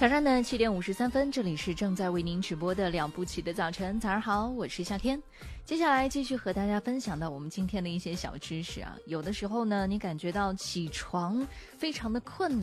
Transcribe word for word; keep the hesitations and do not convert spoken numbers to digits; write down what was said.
早上呢七点五十三分，这里是正在为您直播的两部起的早晨。早上好，我是夏天。接下来继续和大家分享到我们今天的一些小知识啊。有的时候呢，你感觉到起床非常的困难。